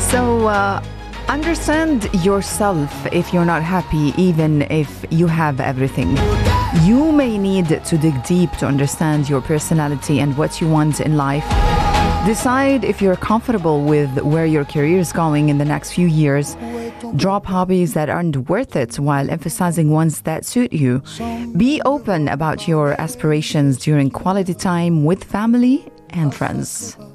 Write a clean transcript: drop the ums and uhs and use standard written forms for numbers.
So, understand yourself if you're not happy, even if you have everything. You may need to dig deep to understand your personality and what you want in life. Decide if you're comfortable with where your career is going in the next few years. Drop hobbies that aren't worth it while emphasizing ones that suit you. Be open about your aspirations during quality time with family and friends.